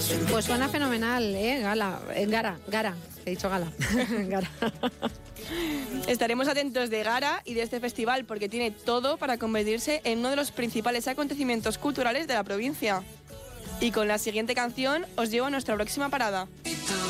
Pues suena fenomenal, Gara, he dicho Gala. Gara. Estaremos atentos de Gara y de este festival porque tiene todo para convertirse en uno de los principales acontecimientos culturales de la provincia. Y con la siguiente canción os llevo a nuestra próxima parada.